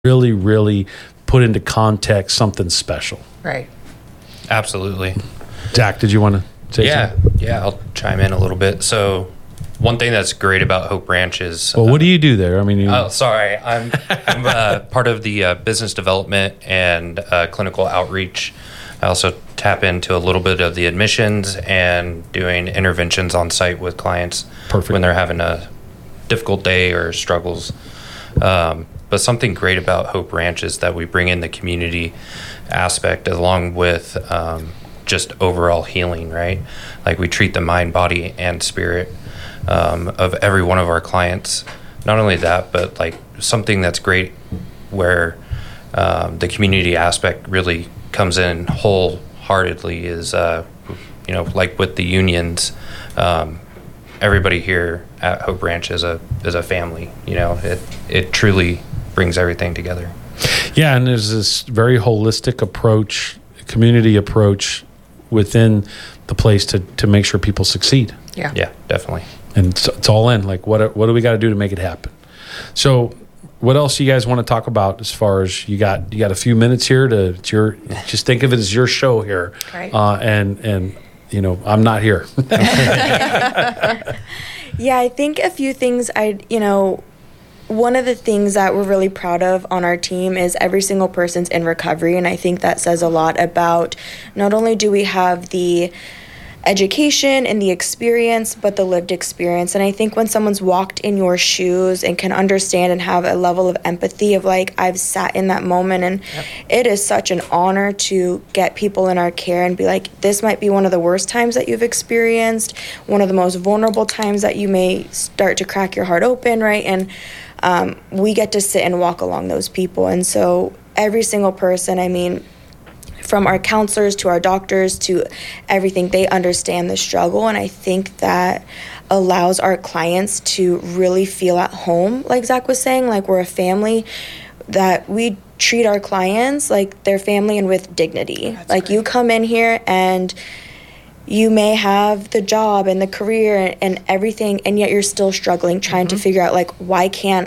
really, really put into context something special. Right. Absolutely. Zach, did you want to say something? Yeah, I'll chime in a little bit. So one thing that's great about Hope Ranch is... Well, what do you do there? I mean... sorry. I'm part of the business development and clinical outreach. I also tap into a little bit of the admissions and doing interventions on site with clients. Perfect. When they're having a difficult day or struggles. But something great about Hope Ranch is that we bring in the community aspect along with just overall healing, right? Like we treat the mind, body, and spirit of every one of our clients. Not only that, but like something that's great where the community aspect really comes in wholeheartedly is, like with the unions, everybody here at Hope Ranch is a family. It truly brings everything together. Yeah, and there's this very holistic approach, community approach within the place to make sure people succeed. Yeah, definitely. And it's all in. Like, what do we got to do to make it happen? So, what else do you guys want to talk about as far as you got a few minutes here just think of it as your show here, right? And I'm not here. Yeah, I think a few things one of the things that we're really proud of on our team is every single person's in recovery, and I think that says a lot about not only do we have the education and the experience, but the lived experience. And I think when someone's walked in your shoes and can understand and have a level of empathy of like, I've sat in that moment, and It is such an honor to get people in our care and be like, this might be one of the worst times that you've experienced, one of the most vulnerable times that you may start to crack your heart open, right? And we get to sit and walk along those people. And so every single person, from our counselors to our doctors to everything, they understand the struggle. And I think that allows our clients to really feel at home, like Zach was saying, like we're a family, that we treat our clients like their family and with dignity. That's like great. You come in here and you may have the job and the career and everything, and yet you're still struggling, trying to figure out like, why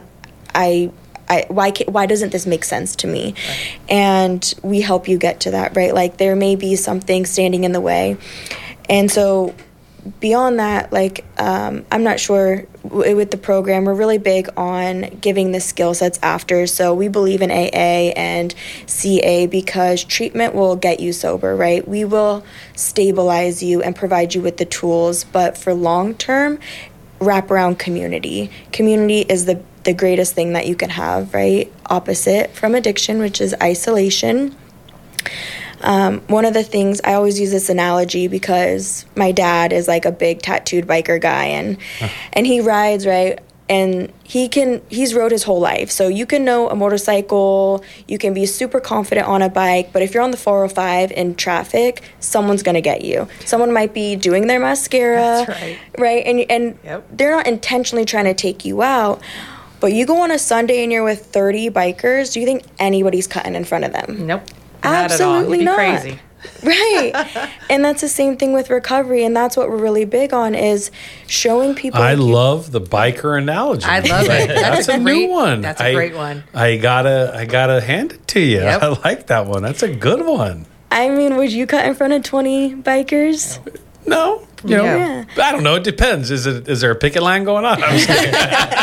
doesn't this make sense to me? Right. And we help you get to that, right? Like there may be something standing in the way. And so beyond that, like I'm not sure with the program, we're really big on giving the skill sets after. So we believe in AA and CA because treatment will get you sober, right? We will stabilize you and provide you with the tools. But for long term, wraparound community. Community is the greatest thing that you can have, right? Opposite from addiction, which is isolation. One of the things, I always use this analogy because my dad is like a big tattooed biker guy and he rides, right? And he's rode his whole life. So you can know a motorcycle, you can be super confident on a bike, but if you're on the 405 in traffic, someone's going to get you. Someone might be doing their mascara, that's right? And they're not intentionally trying to take you out. But you go on a Sunday and you're with 30 bikers, do you think anybody's cutting in front of them? Nope. Absolutely not. Not. Crazy. Right. And that's the same thing with recovery, and that's what we're really big on is showing people. I love the biker analogy. I love it. That's a new one. That's a great one. I gotta hand it to you. Yep. I like that one. That's a good one. Would you cut in front of 20 bikers? No. I don't know. It depends. Is there a picket line going on? I'm just kidding.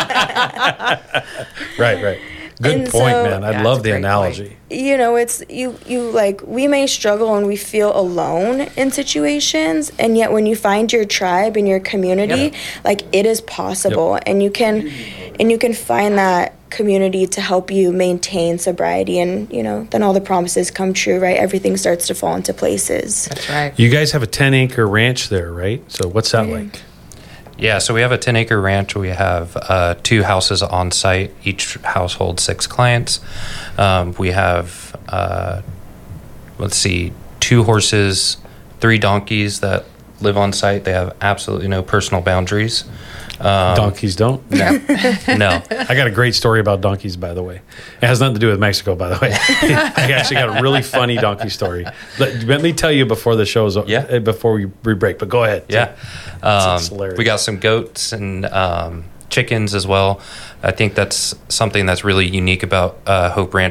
Right. Good point, man. I love the analogy. Point. It's you like we may struggle and we feel alone in situations, and yet when you find your tribe and your community, like it is possible, and you can find that community to help you maintain sobriety, and then all the promises come true, right? Everything starts to fall into places. That's right. You guys have a 10-acre ranch there, right? So what's that like? Yeah, so we have a 10-acre ranch. We have 2 houses on site. Each house holds 6 clients. We have, 2 horses, 3 donkeys that live on site. They have absolutely no personal boundaries. Donkeys don't? No. No. I got a great story about donkeys, by the way. It has nothing to do with Mexico, by the way. I actually got a really funny donkey story. Let me tell you before the show's before we break, but go ahead. Yeah. It's hilarious. We got some goats and chickens as well. I think that's something that's really unique about Hope Ranch